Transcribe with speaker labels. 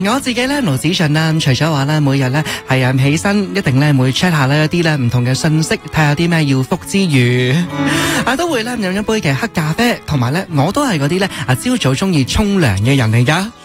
Speaker 1: 我自己咧，盧子祥啦，除咗話咧，每日咧係起身一定咧會 check 下呢一啲咧唔同嘅信息，睇下啲咩要覆之餘，都會咧飲一杯嘅黑咖啡，同埋咧我都係嗰啲咧朝早中意沖涼嘅人嚟噶。